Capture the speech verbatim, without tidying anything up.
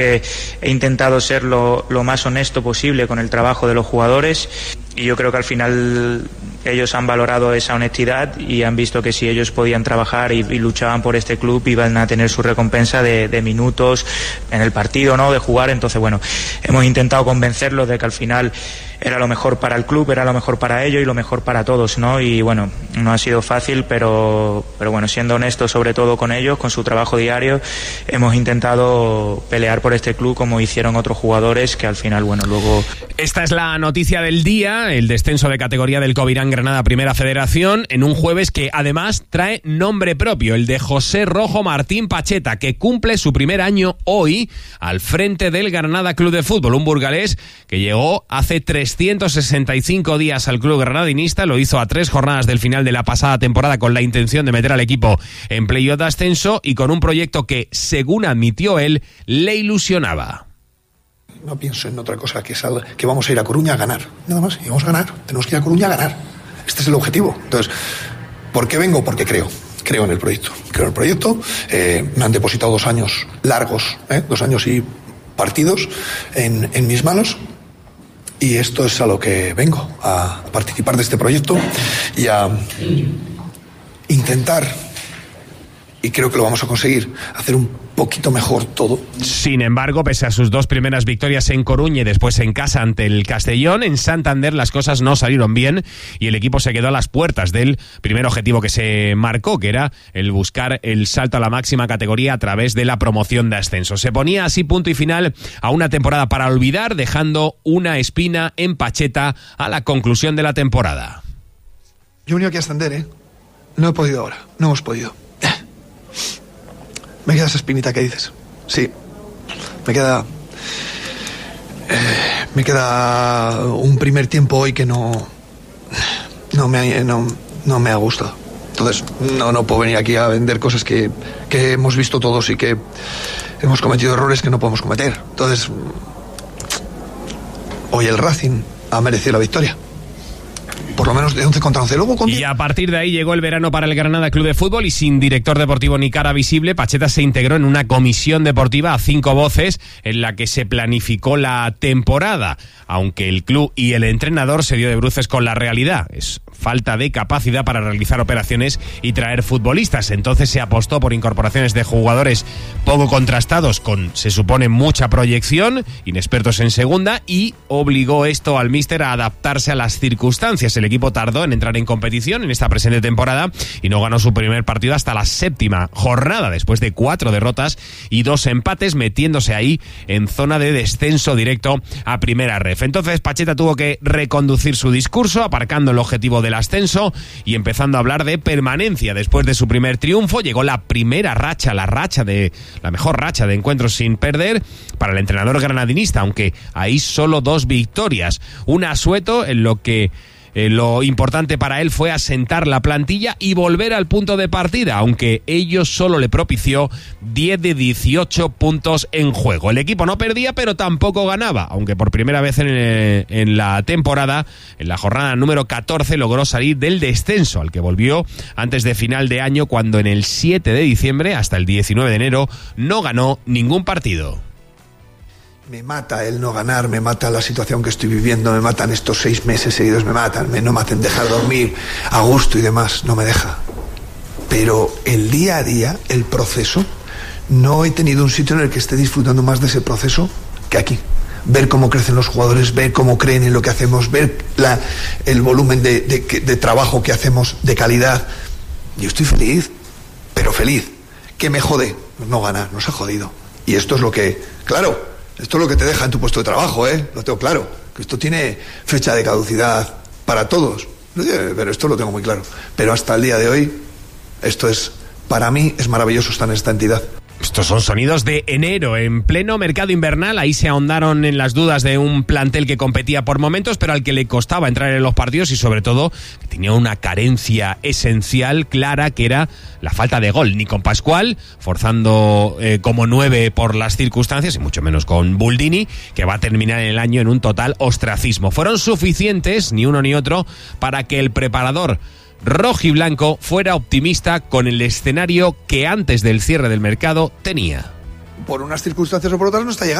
He intentado ser lo, lo más honesto posible con el trabajo de los jugadores y yo creo que al final ellos han valorado esa honestidad y han visto que si ellos podían trabajar y, y luchaban por este club iban a tener su recompensa de, de minutos en el partido, ¿no?, de jugar. Entonces, bueno, hemos intentado convencerlos de que al final era lo mejor para el club, era lo mejor para ellos y lo mejor para todos, ¿no? Y bueno, no ha sido fácil, pero, pero bueno, siendo honestos sobre todo con ellos, con su trabajo diario, hemos intentado pelear por este club como hicieron otros jugadores que al final, bueno, luego... Esta es la noticia del día, el descenso de categoría del Covirán Granada Primera Federación, en un jueves que además trae nombre propio, el de José Rojo Martín Pacheta, que cumple su primer año hoy al frente del Granada Club de Fútbol, un burgalés que llegó hace trescientos sesenta y cinco días al club granadinista, lo hizo a tres jornadas del final de la pasada temporada con la intención de meter al equipo en playoff de ascenso y con un proyecto que, según admitió él, le ilusionaba. No pienso en otra cosa que, sal, que vamos a ir a Coruña a ganar, nada más, y vamos a ganar, tenemos que ir a Coruña a ganar, este es el objetivo. Entonces, ¿por qué vengo? Porque creo. Creo en el proyecto, creo en el proyecto, eh, me han depositado dos años largos, eh, dos años y partidos en, en mis manos. Y esto es a lo que vengo, a participar de este proyecto y a intentar, y creo que lo vamos a conseguir, hacer un poquito mejor todo. Sin embargo, pese a sus dos primeras victorias en Coruña y después en casa ante el Castellón, en Santander las cosas no salieron bien y el equipo se quedó a las puertas del primer objetivo que se marcó, que era el buscar el salto a la máxima categoría a través de la promoción de ascenso. Se ponía así punto y final a una temporada para olvidar, dejando una espina en Pacheta a la conclusión de la temporada. Yo he venido aquí a ascender, ¿eh? No he podido ahora, no hemos podido. Me queda esa espinita que dices. Sí, me queda... Eh, me queda un primer tiempo hoy que no... No me, no, no me ha gustado. Entonces, no, no puedo venir aquí a vender cosas que, que hemos visto todos y que hemos cometido errores que no podemos cometer. Entonces, hoy el Racing ha merecido la victoria. Por lo menos de once contra once. Luego contra... Y a partir de ahí llegó el verano para el Granada Club de Fútbol y sin director deportivo ni cara visible, Pacheta se integró en una comisión deportiva a cinco voces en la que se planificó la temporada, aunque el club y el entrenador se dio de bruces con la realidad. Es falta de capacidad para realizar operaciones y traer futbolistas. Entonces se apostó por incorporaciones de jugadores poco contrastados con, se supone, mucha proyección, inexpertos en segunda, y obligó esto al míster a adaptarse a las circunstancias. El equipo tardó en entrar en competición en esta presente temporada y no ganó su primer partido hasta la séptima jornada, después de cuatro derrotas y dos empates, metiéndose ahí en zona de descenso directo a primera ref. Entonces Pacheta tuvo que reconducir su discurso, aparcando el objetivo del ascenso y empezando a hablar de permanencia. Después de su primer triunfo llegó la primera racha, la racha de la mejor racha de encuentros sin perder para el entrenador granadinista, aunque ahí solo dos victorias. Un asueto en lo que Eh, lo importante para él fue asentar la plantilla y volver al punto de partida, aunque ello solo le propició diez de dieciocho puntos en juego. El equipo no perdía, pero tampoco ganaba, aunque por primera vez en, eh, en la temporada, en la jornada número catorce, logró salir del descenso, al que volvió antes de final de año, cuando en el siete de diciembre hasta el diecinueve de enero no ganó ningún partido. Me mata el no ganar, me mata la situación que estoy viviendo, me matan estos seis meses seguidos, me matan, me, no me hacen dejar dormir a gusto y demás, no me deja. Pero el día a día, el proceso, no he tenido un sitio en el que esté disfrutando más de ese proceso que aquí. Ver cómo crecen los jugadores, ver cómo creen en lo que hacemos, ver la, el volumen de, de, de trabajo que hacemos, de calidad. Yo estoy feliz, pero feliz. ¿Qué me jode? No ganar, nos ha jodido. Y esto es lo que, claro... Esto es lo que te deja en tu puesto de trabajo, ¿eh? Lo tengo claro. Que esto tiene fecha de caducidad para todos. Pero esto lo tengo muy claro. Pero hasta el día de hoy, esto es, para mí, es maravilloso estar en esta entidad. Estos son sonidos de enero, en pleno mercado invernal. Ahí se ahondaron en las dudas de un plantel que competía por momentos, pero al que le costaba entrar en los partidos y sobre todo que tenía una carencia esencial, clara, que era la falta de gol. Ni con Pascual, forzando eh, como nueve por las circunstancias, y mucho menos con Buldini, que va a terminar el año en un total ostracismo. Fueron suficientes, ni uno ni otro, para que el preparador rojiblanco fuera optimista con el escenario que antes del cierre del mercado tenía. por unas circunstancias o por otras no está llegando.